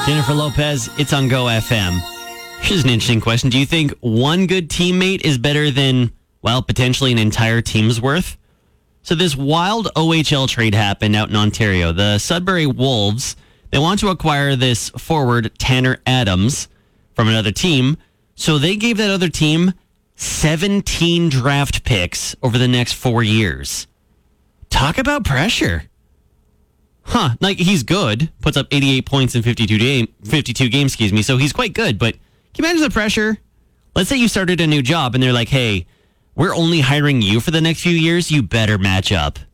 Jennifer Lopez, it's on Go FM. Here's an interesting question. Do you think one good teammate is better than, well, potentially an entire team's worth? So this wild OHL trade happened out in Ontario. The Sudbury Wolves, they want to acquire this forward, Tanner Adams, from another team. So they gave that other team 17 draft picks over the next 4 years. Talk about pressure. Like, he's good. Puts up 88 points in 52 games, so he's quite good. But can you imagine the pressure? Let's say you started a new job and they're like, hey, we're only hiring you for the next few years. You better match up.